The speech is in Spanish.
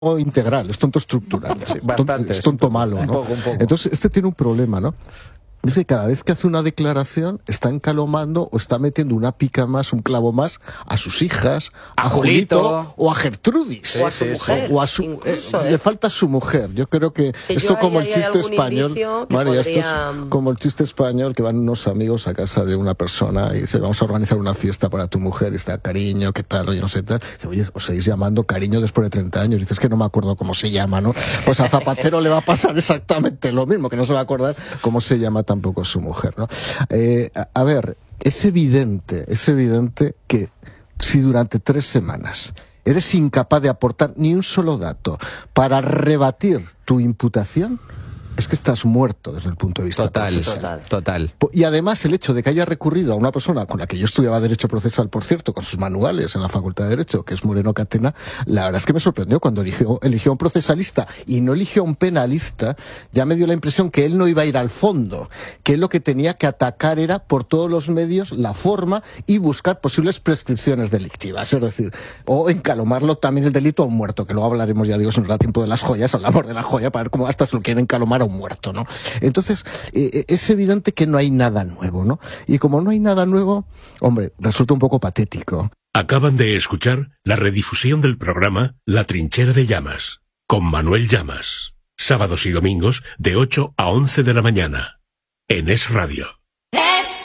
integral, es tonto estructural, Sí, es tonto malo, ¿no? Un poco. Entonces, este tiene un problema, ¿no? Es que cada vez que hace una declaración está encalomando o está metiendo una pica más, un clavo más a sus hijas, a Julito o a Gertrudis. O a su mujer. O a su, incluso, le falta su mujer. Yo creo que esto como el chiste español, María, esto es como el chiste español que van unos amigos a casa de una persona y dice, vamos a organizar una fiesta para tu mujer, y está cariño, qué tal, y no sé tal. Dice, oye, os seguís llamando cariño después de 30 años. Dices que no me acuerdo cómo se llama, ¿no? Pues a Zapatero le va a pasar exactamente lo mismo, que no se va a acordar cómo se llama tampoco su mujer, ¿no? A ver, es evidente que si durante 3 semanas eres incapaz de aportar ni un solo dato para rebatir tu imputación, es que estás muerto desde el punto de vista procesal. Total. Y además el hecho de que haya recurrido a una persona con la que yo estudiaba Derecho Procesal, por cierto, con sus manuales en la Facultad de Derecho, que es Moreno Catena, la verdad es que me sorprendió cuando eligió a un procesalista y no eligió a un penalista. Ya me dio la impresión que él no iba a ir al fondo, que él lo que tenía que atacar era por todos los medios la forma y buscar posibles prescripciones delictivas, es decir, o encalomarlo también el delito a un muerto, que luego hablaremos, ya digo, si nos da tiempo de las joyas, hablamos de la joya para ver cómo hasta se lo quieren encalomar a un muerto, ¿no? Entonces, es evidente que no hay nada nuevo, ¿no? Y como no hay nada nuevo, hombre, resulta un poco patético. Acaban de escuchar la redifusión del programa La Trinchera de Llamas, con Manuel Llamas. Sábados y domingos de 8 a 11 de la mañana, en Es Radio.